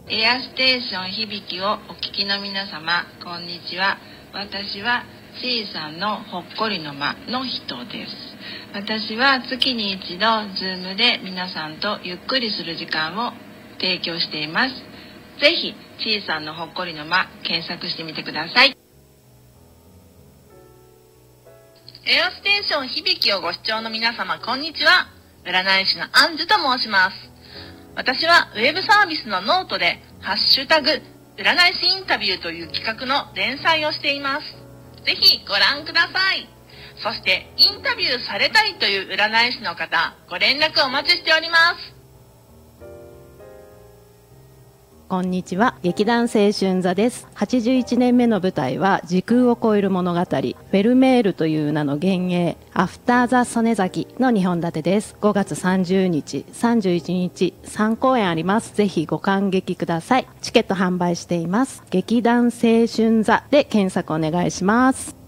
エアステーション響きをお聞きの皆様、こんにちは。私は C さんのほっこりの間の人です。私は月に一度 Zoom で皆さんとゆっくりする時間を提供しています。ぜひ C さんのほっこりの間検索してみてください。エアステーション響きをご視聴の皆様、こんにちは。占い師のアンジュと申します。私はウェブサービスのノートでハッシュタグ占い師インタビューという企画の連載をしています。ぜひご覧ください。そしてインタビューされたいという占い師の方、ご連絡お待ちしております。 こんにちは。劇団青春座です。81年目の舞台は時空を超える物語、フェルメールという名の幻影、アフターザ曽根崎の2本立てです。5月30日、31日、3公演あります。ぜひご観劇ください。チケット販売しています。劇団青春座で検索お願いします。